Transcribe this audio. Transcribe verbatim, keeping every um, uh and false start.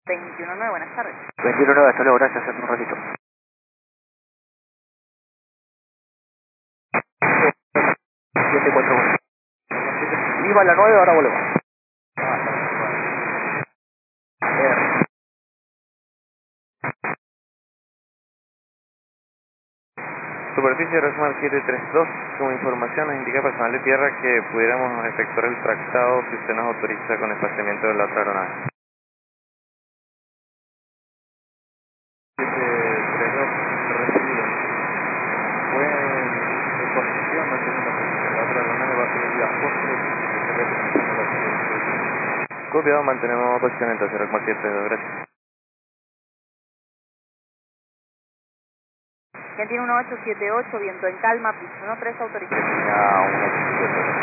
veintiuno nueve, buenas tardes. veintiuno nueve, hasta luego, gracias, en un ratito. siete cuatro uno. Viva la nueve, ahora volvemos. R. Superficie Rosmar siete tres dos, como información nos indica personal de tierra que pudiéramos efectuar el tractado si usted nos autoriza con espaciamiento de la otra aeronave. siete tres dos, recibido. Buen posición, manteniendo la posición. La otra aeronave va a ser vía Foster, que se representando la posición. Copiado, mantenemos posicionamiento cero coma siete dos, gracias. Argentina uno ocho siete ocho, viento en calma, piso uno tres, autorización. Argentina uno ocho siete ocho.